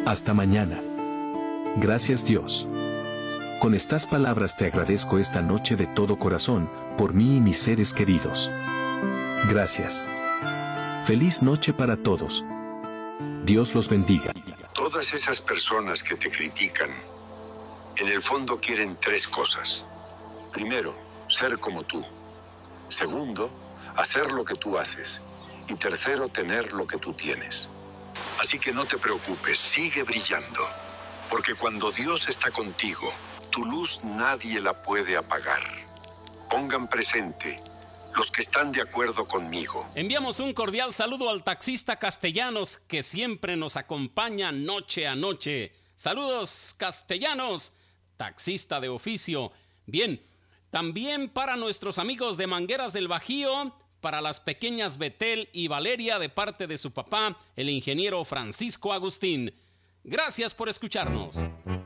Hasta mañana. Gracias, Dios. Con estas palabras te agradezco esta noche de todo corazón, por mí y mis seres queridos. Gracias. Feliz noche para todos. Dios los bendiga. Todas esas personas que te critican, en el fondo quieren 3 cosas. Primero, ser como tú. Segundo, hacer lo que tú haces. Y tercero, tener lo que tú tienes. Así que no te preocupes, sigue brillando. Porque cuando Dios está contigo, tu luz nadie la puede apagar. Pongan presente los que están de acuerdo conmigo. Enviamos un cordial saludo al taxista Castellanos, que siempre nos acompaña noche a noche. Saludos, Castellanos, taxista de oficio. Bien, también para nuestros amigos de Mangueras del Bajío, para las pequeñas Betel y Valeria de parte de su papá, el ingeniero Francisco Agustín. Gracias por escucharnos.